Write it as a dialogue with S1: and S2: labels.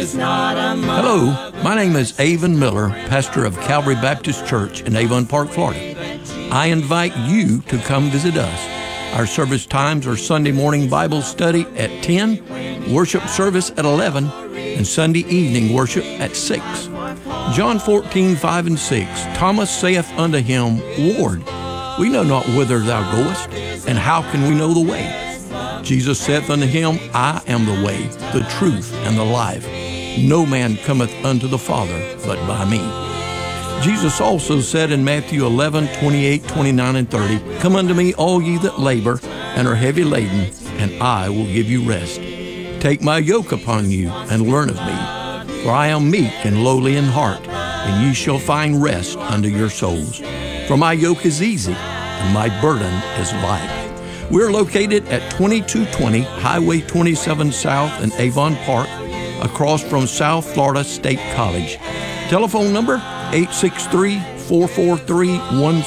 S1: Hello, my name is Avon Miller, pastor of Calvary Baptist Church in Avon Park, Florida. I invite you to come visit us. Our service times are Sunday morning Bible study at 10, worship service at 11, and Sunday evening worship at 6. John 14:5 and 6, Thomas saith unto him, Lord, we know not whither thou goest, and how can we know the way? Jesus saith unto him, I am the way, the truth, and the life. No man cometh unto the Father but by me. Jesus also said in Matthew 11:28, 29, and 30, Come unto me, all ye that labor and are heavy laden, and I will give you rest. Take my yoke upon you, and learn of me. For I am meek and lowly in heart, and ye shall find rest unto your souls. For my yoke is easy, and my burden is light. We're located at 2220 Highway 27 South in Avon Park, across from South Florida State College. Telephone number 863-443-17